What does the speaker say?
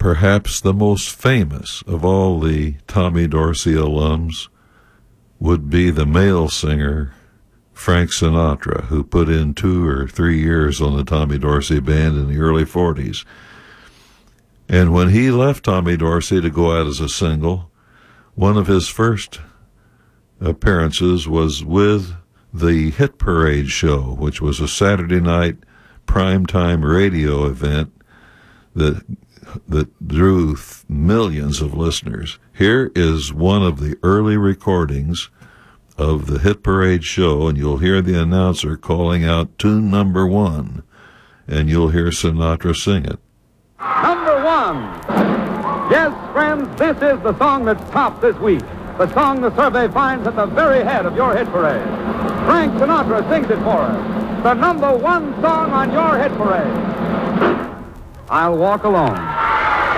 perhaps the most famous of all the Tommy Dorsey alums would be the male singer Frank Sinatra, who put in 2 or 3 years on the Tommy Dorsey band in the early 40s. And when he left Tommy Dorsey to go out as a single, one of his first appearances was with the Hit Parade show, which was a Saturday night primetime radio event that drew millions of listeners. Here is one of the early recordings of the Hit Parade show, and you'll hear the announcer calling out tune number 1, and you'll hear Sinatra sing it. Number 1. Yes, friends, this is the song that's topped this week. The song the survey finds at the very head of your hit parade. Frank Sinatra sings it for us. The number 1 song on your hit parade. I'll Walk Alone.